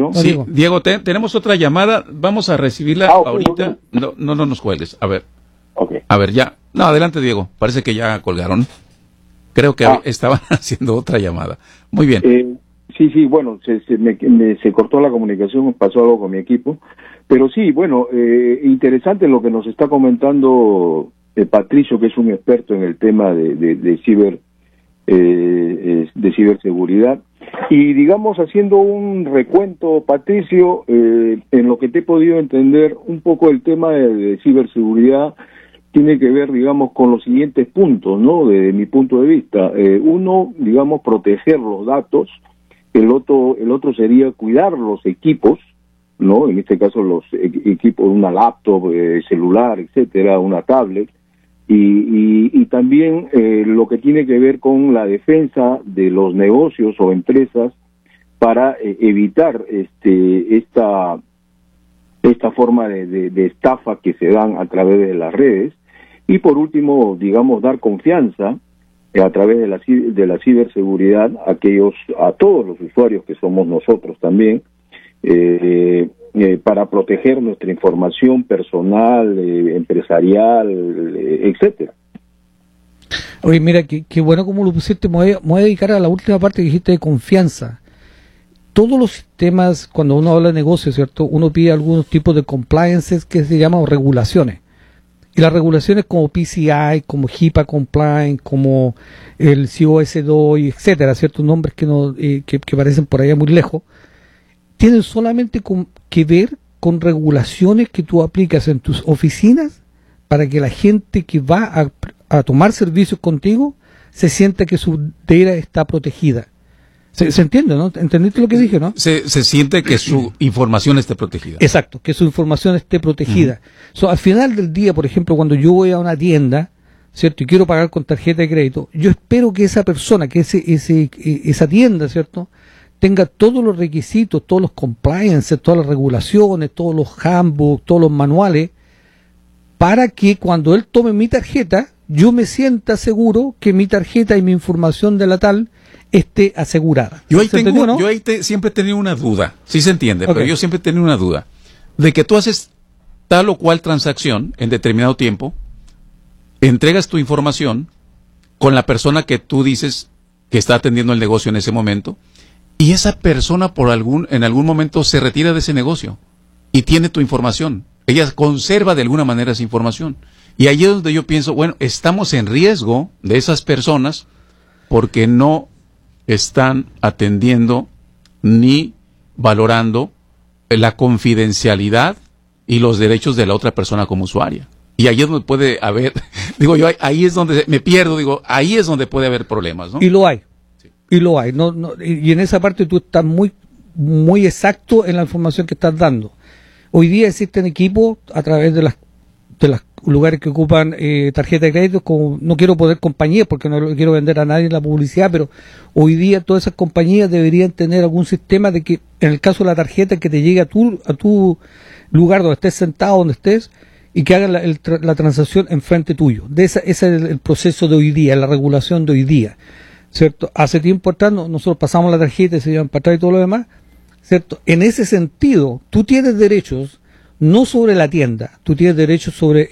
Patricio. Sí, Diego, tenemos otra llamada, vamos a recibirla ahorita. Okay. No nos cuelgues, a ver. Okay. A ver, ya. No, adelante, Diego, parece que ya colgaron. Creo que estaban haciendo otra llamada. Muy bien. Sí, bueno, se cortó la comunicación, pasó algo con mi equipo. Pero sí, bueno, interesante lo que nos está comentando Patricio, que es un experto en el tema de ciberseguridad. Y digamos, haciendo un recuento, Patricio, en lo que te he podido entender, un poco el tema de ciberseguridad tiene que ver, digamos, con los siguientes puntos, ¿no? Desde mi punto de vista. Uno, digamos, proteger los datos. El otro sería cuidar los equipos, ¿no? En este caso los equipos, una laptop, celular, etcétera, una tablet. Y también lo que tiene que ver con la defensa de los negocios o empresas para evitar esta forma de estafa que se dan a través de las redes. Y por último, digamos, dar confianza a través de la ciberseguridad a todos los usuarios que somos nosotros también, para proteger nuestra información personal, empresarial, etcétera. Oye, mira, qué bueno como lo pusiste. Me voy a dedicar a la última parte que dijiste de confianza. Todos los sistemas, cuando uno habla de negocio, ¿cierto? Uno pide algunos tipos de compliances que se llaman regulaciones. Y las regulaciones como PCI, como HIPAA Compliant, como el COS2, etcétera, ciertos nombres que parecen por allá muy lejos, tienen solamente que ver con regulaciones que tú aplicas en tus oficinas para que la gente que va a tomar servicios contigo se sienta que su data está protegida. ¿Se entiende, no? ¿Entendiste lo que dije, no? Se siente que su información esté protegida. Exacto, que su información esté protegida. Al final del día, por ejemplo, cuando yo voy a una tienda, ¿cierto? Y quiero pagar con tarjeta de crédito, yo espero que esa persona, que esa tienda, ¿cierto? Tenga todos los requisitos, todos los compliances, todas las regulaciones, todos los handbooks, todos los manuales, para que cuando él tome mi tarjeta, yo me sienta seguro que mi tarjeta y mi información de la tal esté asegurada. Yo ahí siempre he tenido una duda, sí se entiende, okay. Pero yo siempre he tenido una duda, de que tú haces tal o cual transacción en determinado tiempo, entregas tu información con la persona que tú dices que está atendiendo el negocio en ese momento, y esa persona en algún momento se retira de ese negocio y tiene tu información. Ella conserva de alguna manera esa información. Y ahí es donde yo pienso, bueno, estamos en riesgo de esas personas porque no están atendiendo ni valorando la confidencialidad y los derechos de la otra persona como usuaria. Y ahí es donde puede haber, ahí es donde me pierdo, ahí es donde puede haber problemas, ¿no? Y lo hay. Sí. Y lo hay. Y en esa parte tú estás muy, muy exacto en la información que estás dando. Hoy día existen equipos a través de los lugares que ocupan tarjeta de crédito, como no quiero poner compañías porque no lo quiero vender a nadie en la publicidad, pero hoy día todas esas compañías deberían tener algún sistema de que en el caso de la tarjeta que te llegue a tu lugar donde estés sentado, donde estés, y que hagan la transacción enfrente tuyo. Ese es el proceso de hoy día, la regulación de hoy día, ¿cierto? Hace tiempo atrás nosotros pasamos la tarjeta y se llevan para atrás y todo lo demás, ¿cierto? En ese sentido, tú tienes derechos no sobre la tienda, tú tienes derechos sobre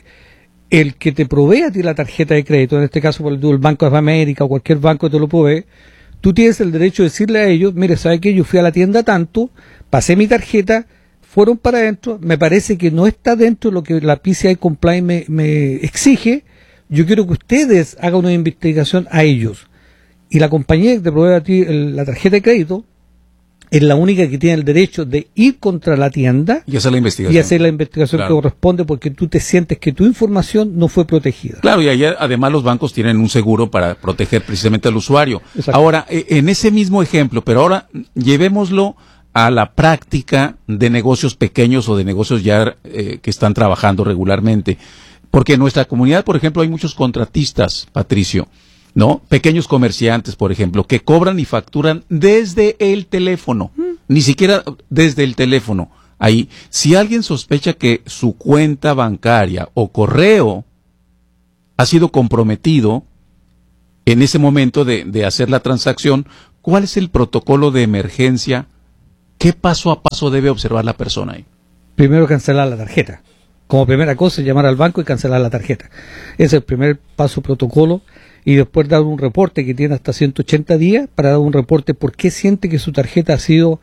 el que te provee a ti la tarjeta de crédito, en este caso por el Banco de América o cualquier banco que te lo provee. Tú tienes el derecho de decirle a ellos, mire, ¿sabe qué? Yo fui a la tienda tanto, pasé mi tarjeta, fueron para adentro, me parece que no está dentro de lo que la PCI Compliance me exige, yo quiero que ustedes hagan una investigación a ellos. Y la compañía que te provee a ti la tarjeta de crédito es la única que tiene el derecho de ir contra la tienda y hacer la investigación claro. Que corresponde, porque tú te sientes que tu información no fue protegida. Claro, y allá, además los bancos tienen un seguro para proteger precisamente al usuario. Exacto. Ahora, en ese mismo ejemplo, pero ahora llevémoslo a la práctica de negocios pequeños o de negocios ya que están trabajando regularmente. Porque en nuestra comunidad, por ejemplo, hay muchos contratistas, Patricio, ¿no? Pequeños comerciantes, por ejemplo, que cobran y facturan desde el teléfono, ni siquiera desde el teléfono. Ahí, si alguien sospecha que su cuenta bancaria o correo ha sido comprometido en ese momento de hacer la transacción, ¿cuál es el protocolo de emergencia ¿qué paso a paso debe observar la persona ahí? Primero cancelar la tarjeta. Como primera cosa, llamar al banco y cancelar la tarjeta. Ese es el primer paso protocolo. Y después dar un reporte que tiene hasta 180 días para dar un reporte por qué siente que su tarjeta ha sido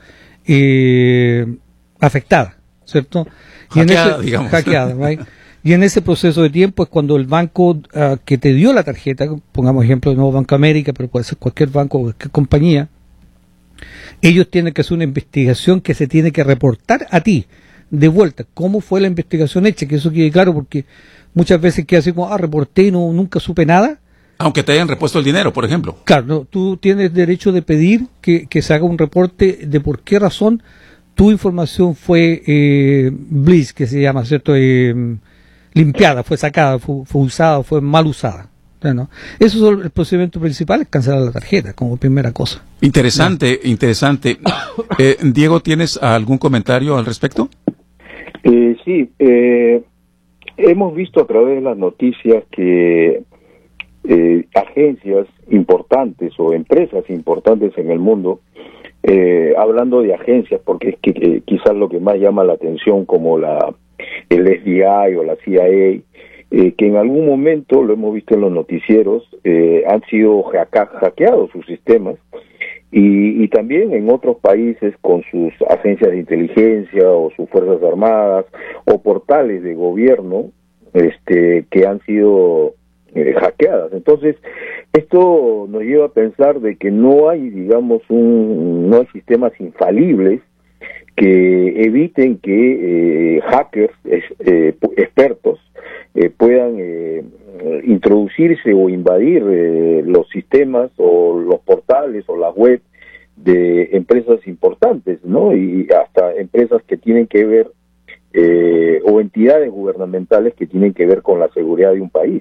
afectada, ¿cierto? Hackeada, digamos. Hackeada, right? Y en ese proceso de tiempo es cuando el banco que te dio la tarjeta, pongamos ejemplo de nuevo Banco América, pero puede ser cualquier banco o cualquier compañía, ellos tienen que hacer una investigación que se tiene que reportar a ti de vuelta. ¿Cómo fue la investigación hecha? Que eso quede claro, porque muchas veces queda así como, reporté y nunca supe nada. Aunque te hayan repuesto el dinero, por ejemplo. Claro, no, tú tienes derecho de pedir que se haga un reporte de por qué razón tu información fue bleach, que se llama, ¿cierto? Limpiada, fue sacada, fue usada, fue mal usada. ¿No? Eso es el procedimiento principal, es cancelar la tarjeta como primera cosa. Interesante, ¿no? Interesante. Diego, ¿tienes algún comentario al respecto? Sí, hemos visto a través de las noticias que agencias importantes o empresas importantes en el mundo, hablando de agencias, porque es que quizás lo que más llama la atención, como el FBI o la CIA, que en algún momento, lo hemos visto en los noticieros, han sido hackeados sus sistemas, y también en otros países con sus agencias de inteligencia o sus fuerzas armadas o portales de gobierno que han sido hackeadas. Entonces, esto nos lleva a pensar de que no hay, digamos, no hay sistemas infalibles que eviten que hackers expertos puedan introducirse o invadir los sistemas o los portales o la web de empresas importantes, ¿no? Y hasta empresas que tienen que ver o entidades gubernamentales que tienen que ver con la seguridad de un país.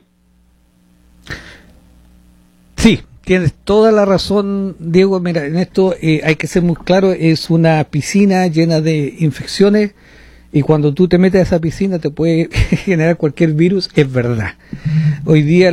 Sí, tienes toda la razón, Diego. Mira, en esto hay que ser muy claro, es una piscina llena de infecciones y cuando tú te metes a esa piscina te puede generar cualquier virus, es verdad. Hoy día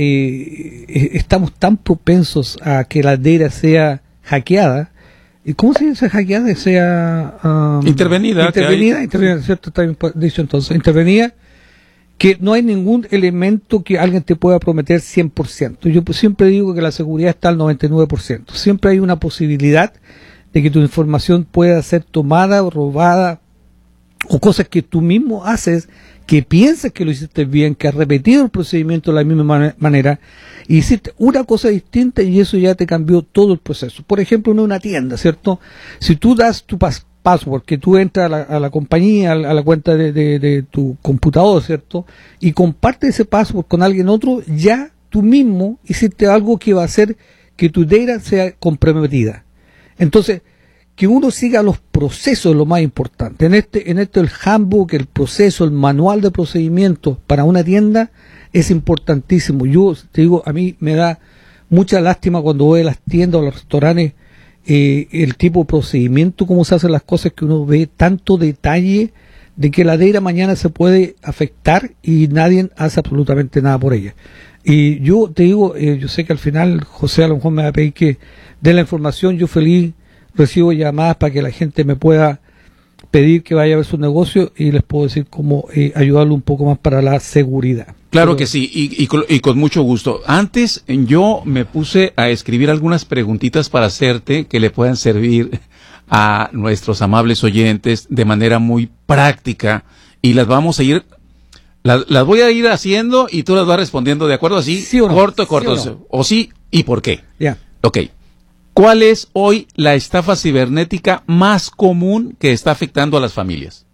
estamos tan propensos a que la DERA sea hackeada. ¿Cómo se dice hackeada? Sea intervenida, ¿cierto? Está bien dicho entonces, intervenida, que no hay ningún elemento que alguien te pueda prometer 100%. Yo siempre digo que la seguridad está al 99%. Siempre hay una posibilidad de que tu información pueda ser tomada o robada, o cosas que tú mismo haces, que piensas que lo hiciste bien, que has repetido el procedimiento de la misma manera, y hiciste una cosa distinta y eso ya te cambió todo el proceso. Por ejemplo, en una tienda, ¿cierto? Si tú das tu password, que tú entras a la compañía, a la cuenta de tu computador, ¿cierto? Y compartes ese password con alguien otro, ya tú mismo hiciste algo que va a hacer que tu data sea comprometida. Entonces, que uno siga los procesos es lo más importante. En esto el handbook, el proceso, el manual de procedimientos para una tienda es importantísimo. Yo te digo, a mí me da mucha lástima cuando voy a las tiendas o a los restaurantes, el tipo de procedimiento, cómo se hacen las cosas, que uno ve tanto detalle de que la DERA mañana se puede afectar y nadie hace absolutamente nada por ella. Y yo te digo, yo sé que al final José a lo mejor me va a pedir que dé la información. Yo feliz recibo llamadas para que la gente me pueda pedir que vaya a ver su negocio y les puedo decir cómo ayudarlo un poco más para la seguridad. Claro que sí, y con mucho gusto. Antes yo me puse a escribir algunas preguntitas para hacerte que le puedan servir a nuestros amables oyentes de manera muy práctica y las vamos a ir, las voy a ir haciendo y tú las vas respondiendo, ¿de acuerdo? Así, ¿sí o no? corto, ¿Sí o no? o sí y por qué. Ya. Ok. ¿Cuál es hoy la estafa cibernética más común que está afectando a las familias?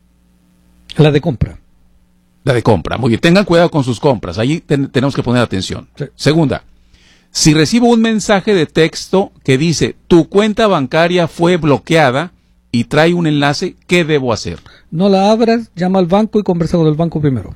La de compra. La de compra. Muy bien. Tengan cuidado con sus compras. Ahí tenemos que poner atención. Sí. Segunda, si recibo un mensaje de texto que dice tu cuenta bancaria fue bloqueada y trae un enlace, ¿qué debo hacer? No la abras, llama al banco y conversa con el banco primero.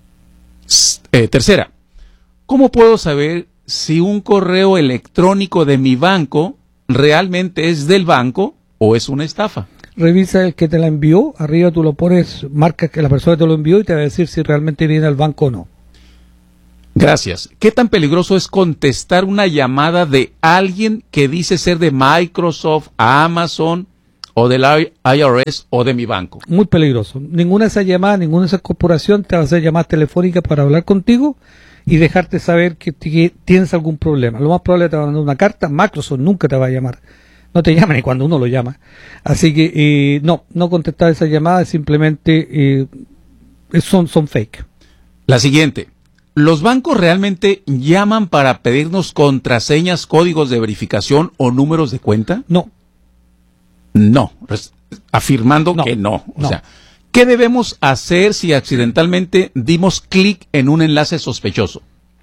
Tercera, ¿cómo puedo saber si un correo electrónico de mi banco realmente es del banco o es una estafa? Revisa el que te la envió, arriba tú lo pones, marcas que la persona te lo envió y te va a decir si realmente viene al banco o no. Gracias. ¿Qué tan peligroso es contestar una llamada de alguien que dice ser de Microsoft, Amazon o del IRS o de mi banco. Muy peligroso. Ninguna de esas llamadas, ninguna de esas corporaciones te va a hacer llamadas telefónicas para hablar contigo y dejarte saber que tienes algún problema. Lo más probable es que te van a mandar una carta. Microsoft nunca te va a llamar. No te llama ni cuando uno lo llama. Así que no contestar esas llamadas, simplemente son fake. La siguiente. ¿Los bancos realmente llaman para pedirnos contraseñas, códigos de verificación o números de cuenta? No. No, afirmando que no. O sea, ¿qué debemos hacer si accidentalmente dimos clic en un enlace sospechoso?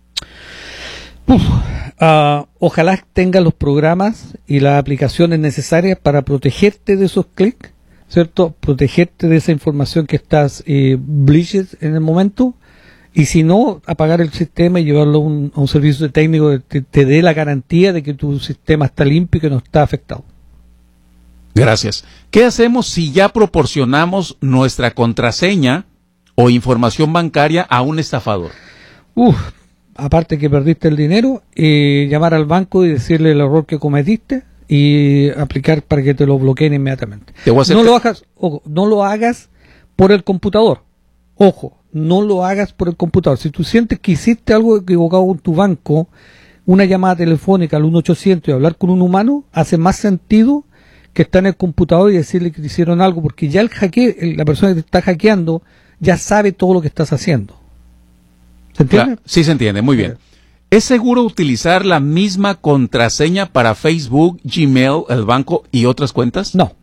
Ojalá tengas los programas y las aplicaciones necesarias para protegerte de esos clics, ¿cierto? Protegerte de esa información que estás bleached en el momento. Y si no, apagar el sistema y llevarlo a un servicio técnico que te dé la garantía de que tu sistema está limpio y que no está afectado. Gracias. ¿Qué hacemos si ya proporcionamos nuestra contraseña o información bancaria a un estafador? Aparte que perdiste el dinero, llamar al banco y decirle el error que cometiste y aplicar para que te lo bloqueen inmediatamente. No lo hagas por el computador. Ojo, no lo hagas por el computador. Si tú sientes que hiciste algo equivocado con tu banco, una llamada telefónica al 1-800 y hablar con un humano hace más sentido que estar en el computador y decirle que te hicieron algo, porque ya la persona que te está hackeando ya sabe todo lo que estás haciendo. ¿Se entiende? Sí, se entiende, muy bien. ¿Es seguro utilizar la misma contraseña para Facebook, Gmail, el banco y otras cuentas? No.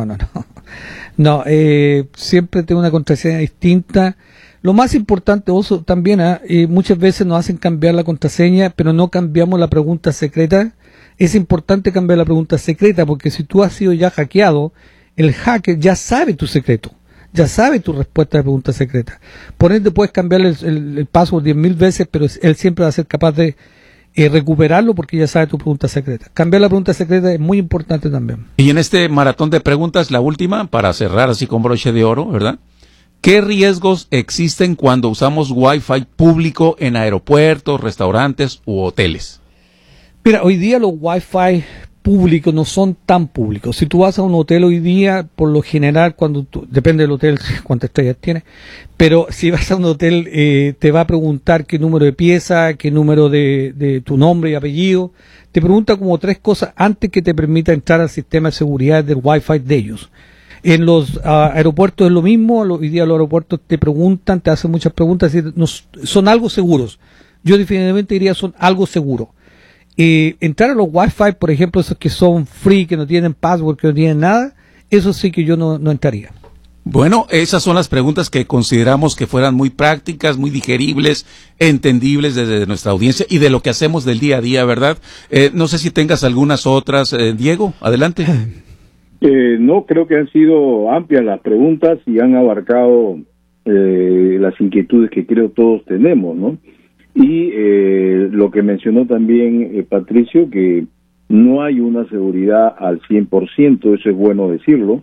No, siempre tengo una contraseña distinta. Lo más importante, Oso, también, muchas veces nos hacen cambiar la contraseña, pero no cambiamos la pregunta secreta. Es importante cambiar la pregunta secreta, porque si tú has sido ya hackeado, el hacker ya sabe tu secreto, ya sabe tu respuesta de pregunta secreta. Por ende, puedes cambiar el password 10.000 veces, pero él siempre va a ser capaz de recuperarlo porque ya sabe tu pregunta secreta. Cambiar la pregunta secreta es muy importante también. Y en este maratón de preguntas, la última, para cerrar así con broche de oro, ¿verdad? ¿Qué riesgos existen cuando usamos Wi-Fi público en aeropuertos, restaurantes u hoteles? Mira, hoy día los Wi-Fi públicos no son tan públicos. Si tú vas a un hotel hoy día, por lo general, depende del hotel, cuántas estrellas tiene, pero si vas a un hotel, te va a preguntar qué número de pieza, qué número de tu nombre y apellido. Te pregunta como 3 cosas antes que te permita entrar al sistema de seguridad del Wi-Fi de ellos. En los aeropuertos es lo mismo. Hoy día los aeropuertos te preguntan, te hacen muchas preguntas, es decir, son algo seguros. Yo definitivamente diría son algo seguro. Entrar a los Wi-Fi, por ejemplo, esos que son free, que no tienen password, que no tienen nada, eso sí que yo no entraría. Bueno, esas son las preguntas que consideramos que fueran muy prácticas, muy digeribles, entendibles desde nuestra audiencia y de lo que hacemos del día a día, ¿verdad? No sé si tengas algunas otras, Diego, adelante. No, creo que han sido amplias las preguntas y han abarcado las inquietudes que creo todos tenemos, ¿no? Y lo que mencionó también Patricio, que no hay una seguridad al 100%, eso es bueno decirlo.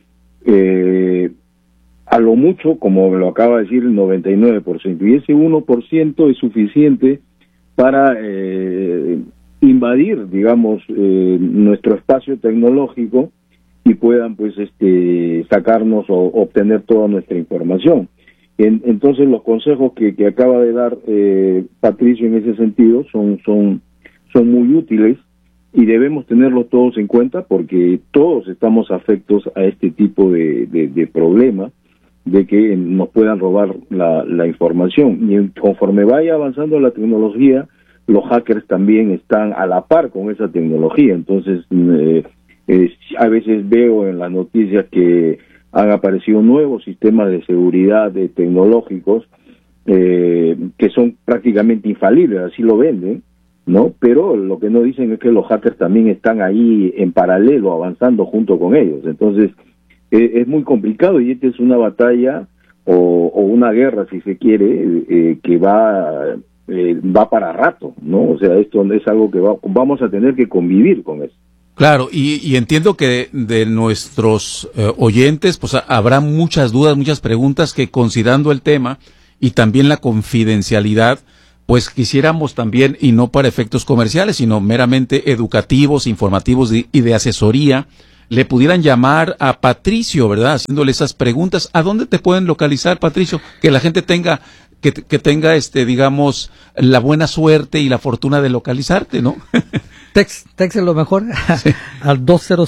A lo mucho, como lo acaba de decir, el 99%, y ese 1% es suficiente para invadir, digamos, nuestro espacio tecnológico y puedan, pues, sacarnos o obtener toda nuestra información. Entonces, los consejos que acaba de dar Patricio en ese sentido son muy útiles y debemos tenerlos todos en cuenta porque todos estamos afectos a este tipo de problema de que nos puedan robar la información. Y conforme vaya avanzando la tecnología, los hackers también están a la par con esa tecnología. Entonces, a veces veo en las noticias que han aparecido nuevos sistemas de seguridad tecnológicos que son prácticamente infalibles, así lo venden, ¿no? Pero lo que no dicen es que los hackers también están ahí en paralelo, avanzando junto con ellos. Entonces, es muy complicado y esta es una batalla o una guerra, si se quiere, que va para rato, ¿no? O sea, esto es algo que vamos a tener que convivir con eso. Claro, y entiendo que de nuestros oyentes, pues habrá muchas dudas, muchas preguntas que considerando el tema y también la confidencialidad, pues quisiéramos también, y no para efectos comerciales, sino meramente educativos, informativos y de asesoría, le pudieran llamar a Patricio, ¿verdad? Haciéndole esas preguntas. ¿A dónde te pueden localizar, Patricio? Que la gente tenga, que tenga, digamos, la buena suerte y la fortuna de localizarte, ¿no? Text es lo mejor, sí. Al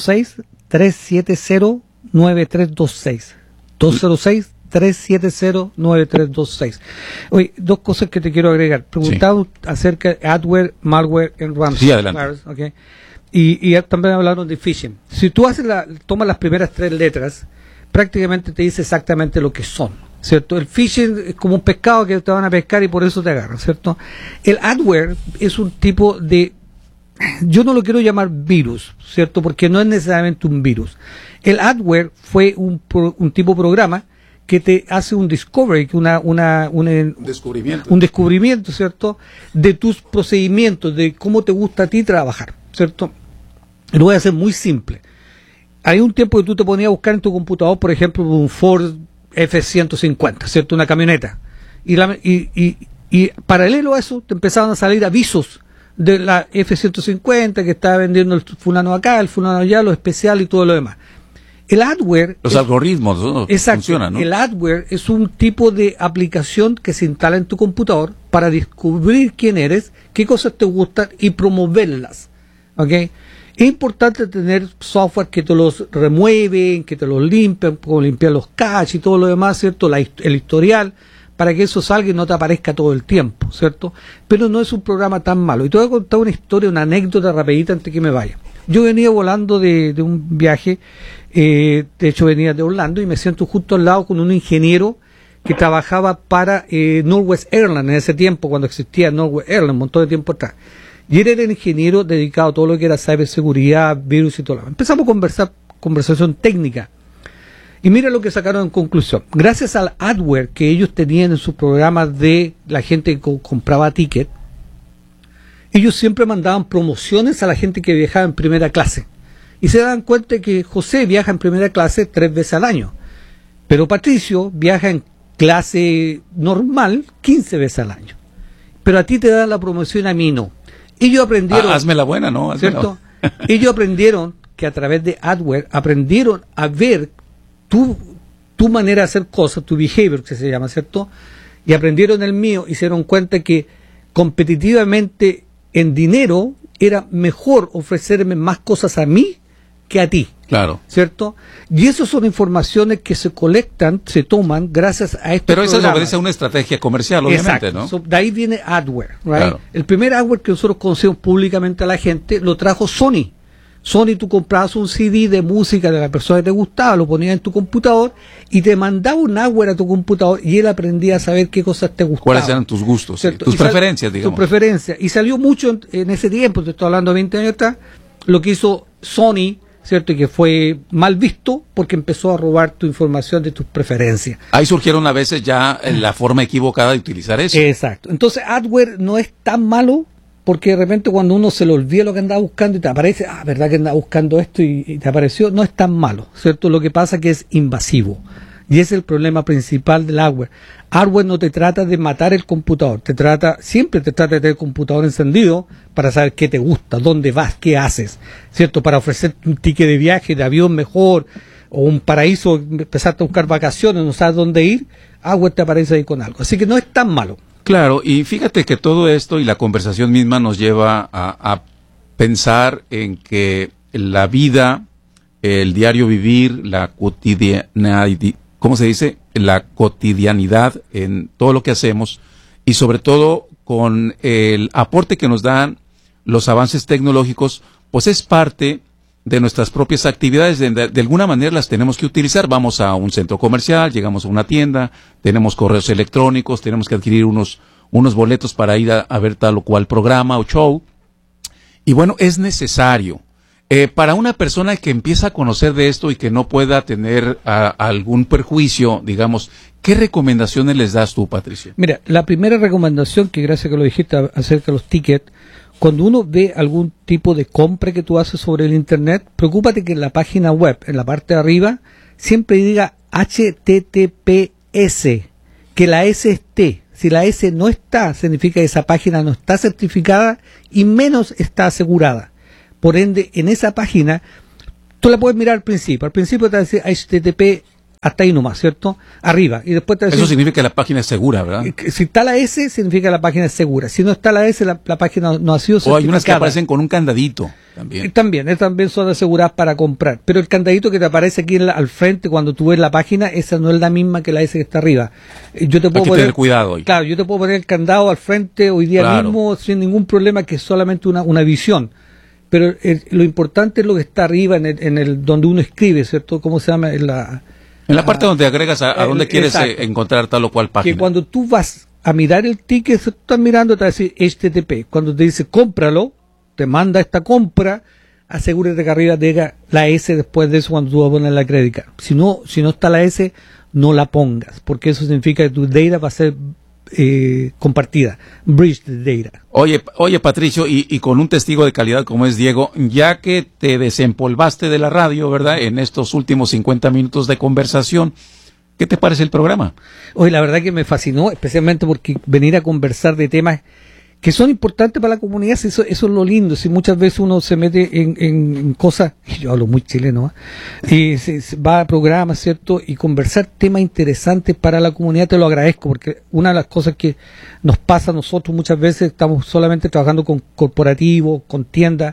206-370-9326. 206-370-9326. Oye, dos cosas que te quiero agregar. Preguntaba acerca de adware, malware y ransomware. Sí, adelante. Okay. Y también hablaron de phishing. Si tú tomas las primeras 3 letras, prácticamente te dice exactamente lo que son, ¿cierto? El phishing es como un pescado que te van a pescar y por eso te agarran, ¿cierto? El adware es un tipo de, yo no lo quiero llamar virus, ¿cierto? Porque no es necesariamente un virus. El adware fue un tipo de programa que te hace un discovery, descubrimiento. Un descubrimiento, ¿cierto? De tus procedimientos, de cómo te gusta a ti trabajar, ¿cierto? Lo voy a hacer muy simple. Hay un tiempo que tú te ponías a buscar en tu computador, por ejemplo, un Ford F-150, ¿cierto? Una camioneta. Y paralelo a eso, te empezaban a salir avisos de la F-150 que estaba vendiendo el fulano acá, el fulano allá, lo especial y todo lo demás. El adware... Los algoritmos, ¿no? Exacto, funcionan, ¿no? El adware es un tipo de aplicación que se instala en tu computador para descubrir quién eres, qué cosas te gustan y promoverlas. ¿Ok? Es importante tener software que te los remueven, que te los limpian, como limpiar los caches y todo lo demás, ¿cierto? El historial, para que eso salga y no te aparezca todo el tiempo, ¿cierto? Pero no es un programa tan malo. Y te voy a contar una historia, una anécdota rapidita antes que me vaya. Yo venía volando de un viaje, de hecho venía de Orlando y me siento justo al lado con un ingeniero que trabajaba para Northwest Airlines en ese tiempo, cuando existía Northwest Airlines, un montón de tiempo atrás. Y él era el ingeniero dedicado a todo lo que era ciberseguridad, virus y todo lo demás. Empezamos a conversación técnica. Y mira lo que sacaron en conclusión. Gracias al adware que ellos tenían en sus programas de la gente que compraba ticket, ellos siempre mandaban promociones a la gente que viajaba en primera clase. Y se dan cuenta de que José viaja en primera clase 3 veces al año. Pero Patricio viaja en clase normal 15 veces al año. Pero a ti te dan la promoción, a mí no. Ellos aprendieron... hazme la buena, ¿no? ¿Cierto? Ellos aprendieron que a través de adware aprendieron a ver tu manera de hacer cosas, tu behavior, que se llama, ¿cierto? Y aprendieron el mío y se dieron cuenta que competitivamente en dinero era mejor ofrecerme más cosas a mí que a ti. Claro. ¿Cierto? Y esas son informaciones que se colectan, se toman gracias a estos Pero programas. eso obedece a una estrategia comercial, obviamente, exacto, ¿no? So, de ahí viene adware, right? Claro. El primer adware que nosotros conocemos públicamente a la gente lo trajo Sony. Sony, tú comprabas un CD de música de la persona que te gustaba, lo ponías en tu computador y te mandaba un adware a tu computador y él aprendía a saber qué cosas te gustaban. ¿Cuáles eran tus gustos? Sí, tus preferencias, digamos. Tus preferencias. Y salió mucho en ese tiempo, te estoy hablando de 20 años atrás, lo que hizo Sony, ¿cierto? Y que fue mal visto porque empezó a robar tu información de tus preferencias. Ahí surgieron a veces ya la forma equivocada de utilizar eso. Exacto. Entonces, adware no es tan malo porque de repente cuando uno se le olvida lo que andaba buscando y te aparece, verdad que andaba buscando esto y te apareció, no es tan malo, ¿cierto? Lo que pasa es que es invasivo. Y ese es el problema principal del adware. Adware no te trata de matar el computador, siempre te trata de tener el computador encendido para saber qué te gusta, dónde vas, qué haces, ¿cierto? Para ofrecer un ticket de viaje, de avión mejor, o un paraíso, empezaste a buscar vacaciones, no sabes dónde ir, adware te aparece ahí con algo. Así que no es tan malo. Claro, y fíjate que todo esto y la conversación misma nos lleva a pensar en que la vida, el diario vivir, la cotidianidad, ¿cómo se dice? La cotidianidad en todo lo que hacemos y sobre todo con el aporte que nos dan los avances tecnológicos, pues es parte de nuestras propias actividades, de alguna manera las tenemos que utilizar. Vamos a un centro comercial, llegamos a una tienda, tenemos correos electrónicos, tenemos que adquirir unos boletos para ir a ver tal o cual programa o show. Y bueno, es necesario. Para una persona que empieza a conocer de esto y que no pueda tener algún perjuicio, digamos, ¿qué recomendaciones les das tú, Patricia? Mira, la primera recomendación, que gracias que lo dijiste acerca de los tickets, cuando uno ve algún tipo de compra que tú haces sobre el internet, preocúpate que en la página web, en la parte de arriba, siempre diga HTTPS, que la S esté. Si la S no está, significa que esa página no está certificada y menos está asegurada. Por ende, en esa página, tú la puedes mirar al principio te va a decir HTTP hasta ahí nomás, ¿cierto? Arriba. Y después te va a decir, eso significa que la página es segura, ¿verdad? Si está la S, significa que la página es segura. Si no está la S, la página no ha sido certificada. O hay unas que aparecen con un candadito también. También son aseguradas para comprar. Pero el candadito que te aparece aquí al frente cuando tú ves la página, esa no es la misma que la S que está arriba. Yo te puedo hay que tener cuidado hoy. Claro, yo te puedo poner el candado al frente hoy día mismo sin ningún problema, que es solamente una visión. Pero lo importante es lo que está arriba en el donde uno escribe, ¿cierto? ¿Cómo se llama? En la parte donde agregas a dónde quieres encontrar tal o cual página. Que cuando tú vas a mirar el ticket, tú estás mirando, te va a decir HTTP. Cuando te dice cómpralo, te manda esta compra, asegúrate que arriba tenga la S después de eso cuando tú vas a poner la crédita. Si no está la S, no la pongas, porque eso significa que tu data va a ser compartida, breached data. Oye Patricio, y con un testigo de calidad como es Diego, ya que te desempolvaste de la radio, ¿verdad?, en estos últimos 50 minutos de conversación, ¿qué te parece el programa? Oye, la verdad que me fascinó, especialmente porque venir a conversar de temas que son importantes para la comunidad, eso es lo lindo. Si muchas veces uno se mete en cosas, yo hablo muy chileno, y se va a programas, ¿cierto?, y conversar temas interesantes para la comunidad, te lo agradezco, porque una de las cosas que nos pasa a nosotros muchas veces, estamos solamente trabajando con corporativos, con tiendas,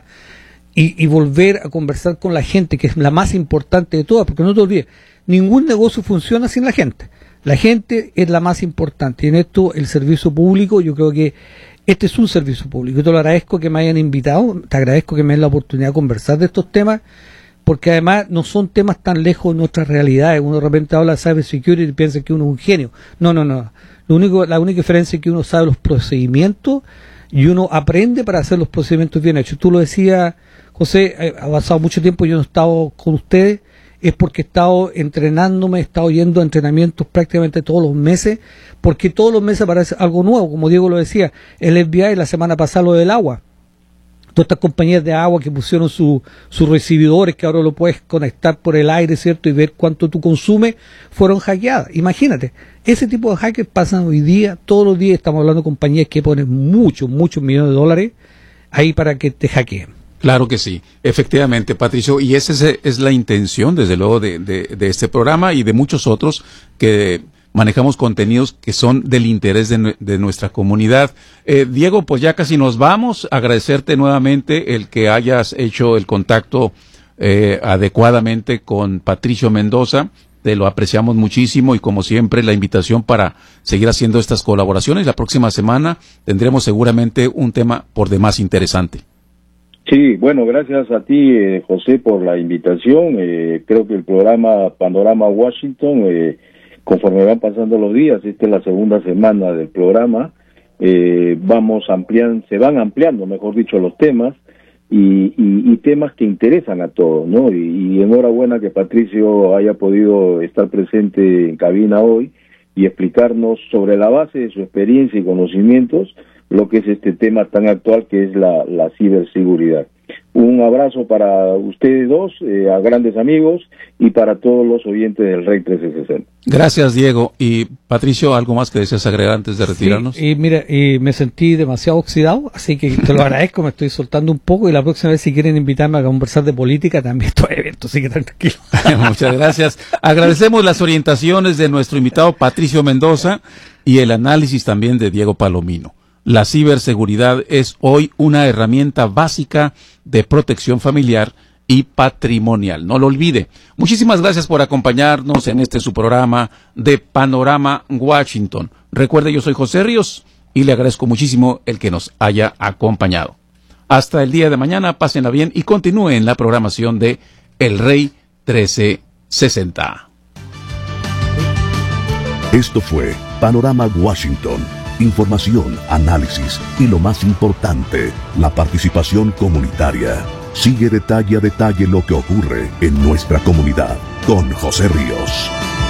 y volver a conversar con la gente, que es la más importante de todas, porque no te olvides, ningún negocio funciona sin la gente. La gente es la más importante, y en esto el servicio público, yo creo que este es un servicio público. Yo te lo agradezco que me hayan invitado, te agradezco que me den la oportunidad de conversar de estos temas, porque además no son temas tan lejos de nuestras realidades. Uno de repente habla de cybersecurity y piensa que uno es un genio. No. La única diferencia es que uno sabe los procedimientos y uno aprende para hacer los procedimientos bien hechos. Tú lo decías, José, ha pasado mucho tiempo, yo no he estado con ustedes, es porque he estado entrenándome, he estado yendo a entrenamientos prácticamente todos los meses, porque todos los meses aparece algo nuevo, como Diego lo decía, el FBI la semana pasada lo del agua, todas estas compañías de agua que pusieron sus recibidores, que ahora lo puedes conectar por el aire, ¿cierto?, y ver cuánto tú consumes, fueron hackeadas. Imagínate, ese tipo de hackers pasan hoy día, todos los días estamos hablando de compañías que ponen muchos millones de dólares ahí para que te hackeen. Claro que sí, efectivamente, Patricio, y esa es la intención, desde luego, de este programa y de muchos otros que manejamos contenidos que son del interés de nuestra comunidad. Diego, pues ya casi nos vamos, agradecerte nuevamente el que hayas hecho el contacto adecuadamente con Patricio Mendoza, te lo apreciamos muchísimo y como siempre la invitación para seguir haciendo estas colaboraciones. La próxima semana tendremos seguramente un tema por demás interesante. Sí, bueno, gracias a ti, José, por la invitación. Creo que el programa Panorama Washington, conforme van pasando los días, esta es la segunda semana del programa, se van ampliando, mejor dicho, los temas y temas que interesan a todos, ¿no? Y enhorabuena que Patricio haya podido estar presente en cabina hoy y explicarnos sobre la base de su experiencia y conocimientos lo que es este tema tan actual que es la ciberseguridad. Un abrazo para ustedes dos, a grandes amigos, y para todos los oyentes del Rey 1360. Gracias, Diego. Y Patricio, ¿algo más que deseas agregar antes de retirarnos? Sí, y mira, me sentí demasiado oxidado, así que te lo agradezco, me estoy soltando un poco, y la próxima vez si quieren invitarme a conversar de política, también estoy abierto, así que tranquilo. Muchas gracias. Agradecemos las orientaciones de nuestro invitado Patricio Mendoza y el análisis también de Diego Palomino. La ciberseguridad es hoy una herramienta básica de protección familiar y patrimonial. No lo olvide. Muchísimas gracias por acompañarnos en su programa de Panorama Washington. Recuerde, yo soy José Ríos y le agradezco muchísimo el que nos haya acompañado. Hasta el día de mañana, pásenla bien y continúen la programación de El Rey 1360. Esto fue Panorama Washington. Información, análisis y lo más importante, la participación comunitaria. Sigue detalle a detalle lo que ocurre en nuestra comunidad con José Ríos.